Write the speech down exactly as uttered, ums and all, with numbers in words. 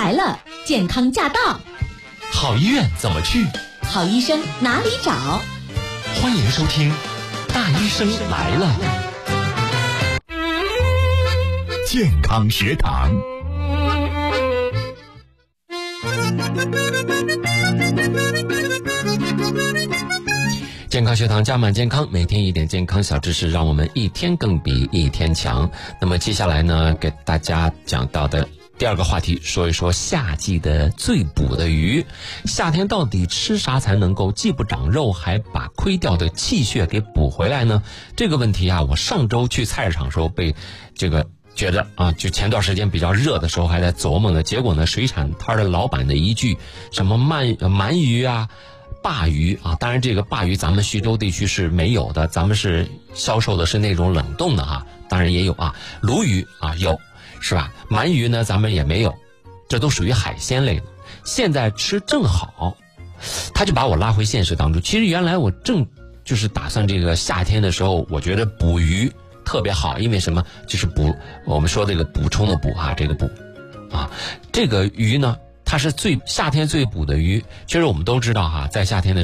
来了，健康驾到。 好医院怎么去？ 好医生哪里找？ 欢迎收听大医生来了。 健康学堂。 健康学堂加满健康，每天一点健康小知识，让我们一天更比一天强。那么接下来呢，给大家讲到的第二个话题，说一说夏季的最补的鱼。夏天到底吃啥才能够既不长肉，还把亏掉的气血给补回来呢？这个问题啊，我上周去菜市场的时候被这个觉得啊，就前段时间比较热的时候还在琢磨呢。结果呢，水产摊的老板的一句什么鳗鳗鱼啊、鲅鱼啊，当然这个鲅鱼咱们徐州地区是没有的，咱们是销售的是那种冷冻的哈，当然也有啊。鲈鱼啊有，是吧？鳗鱼呢咱们也没有，这都属于海鲜类的。现在吃正好，他就把我拉回现实当中。其实原来我正就是打算这个夏天的时候，我觉得捕鱼特别好，因为什么？就是补我们说这个补充的补啊，这个补啊，这个鱼呢，它是最夏天最补的鱼。其实我们都知道哈，在夏天的